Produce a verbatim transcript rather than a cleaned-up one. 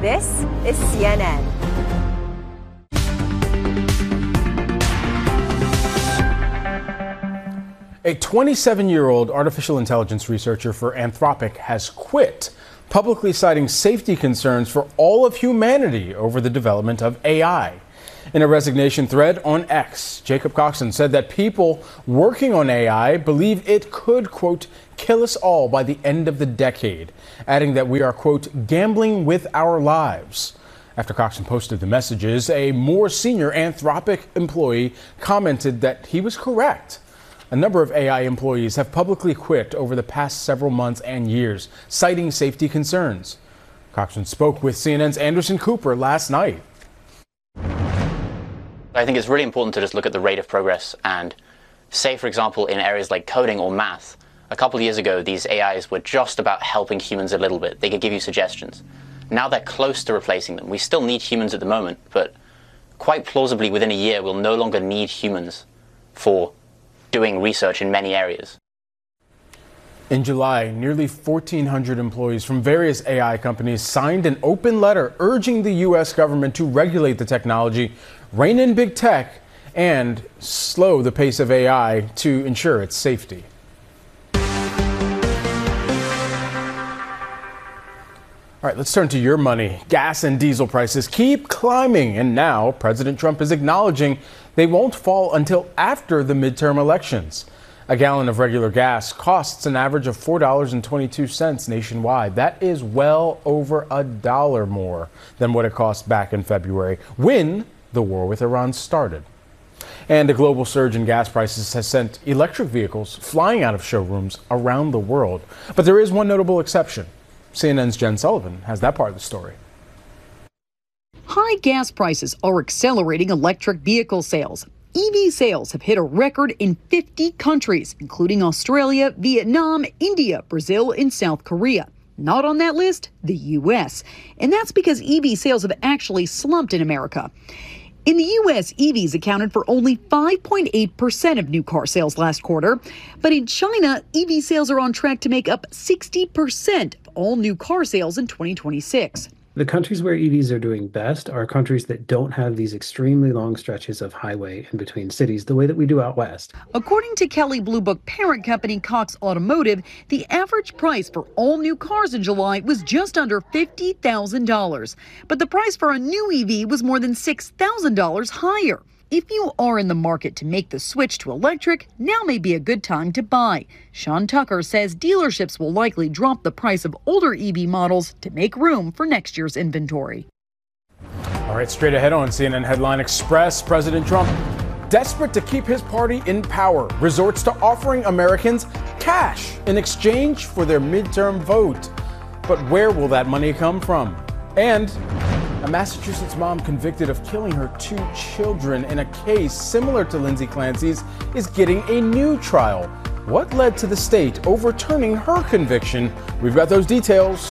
This is C N N. A twenty-seven-year-old artificial intelligence researcher for Anthropic has quit, publicly citing safety concerns for all of humanity over the development of A I. In a resignation thread on X, Jacob Coxon said that people working on A I believe it could, quote, kill us all by the end of the decade, adding that we are, quote, gambling with our lives. After Coxon posted the messages, a more senior Anthropic employee commented that he was correct. A number of A I employees have publicly quit over the past several months and years, citing safety concerns. Coxon spoke with C N N's Anderson Cooper last night. I think it's really important to just look at the rate of progress and say, for example, in areas like coding or math, a couple of years ago, these A Is were just about helping humans a little bit. They could give you suggestions. Now they're close to replacing them. We still need humans at the moment, but quite plausibly within a year, we'll no longer need humans for doing research in many areas. In July, nearly fourteen hundred employees from various A I companies signed an open letter urging the U S government to regulate the technology, rein in big tech, and slow the pace of A I to ensure its safety. All right, let's turn to your money. Gas and diesel prices keep climbing, and now President Trump is acknowledging they won't fall until after the midterm elections. A gallon of regular gas costs an average of four dollars and twenty-two cents nationwide. That is well over a dollar more than what it cost back in February, when the war with Iran started. And a global surge in gas prices has sent electric vehicles flying out of showrooms around the world. But there is one notable exception. C N N's Jen Sullivan has that part of the story. High gas prices are accelerating electric vehicle sales. E V sales have hit a record in fifty countries, including Australia, Vietnam, India, Brazil, and South Korea. Not on that list, the U S. And that's because E V sales have actually slumped in America. In the U S, E Vs accounted for only five point eight percent of new car sales last quarter. But in China, E V sales are on track to make up sixty percent of all new car sales in twenty twenty-six. The countries where E Vs are doing best are countries that don't have these extremely long stretches of highway in between cities the way that we do out west. According to Kelley Blue Book parent company Cox Automotive, the average price for all new cars in July was just under fifty thousand dollars. But the price for a new E V was more than six thousand dollars higher. If you are in the market to make the switch to electric, now may be a good time to buy. Sean Tucker says dealerships will likely drop the price of older E V models to make room for next year's inventory. All right, straight ahead on C N N Headline Express, President Trump, desperate to keep his party in power, resorts to offering Americans cash in exchange for their midterm vote. But where will that money come from? And a Massachusetts mom convicted of killing her two children in a case similar to Lindsay Clancy's is getting a new trial. What led to the state overturning her conviction? We've got those details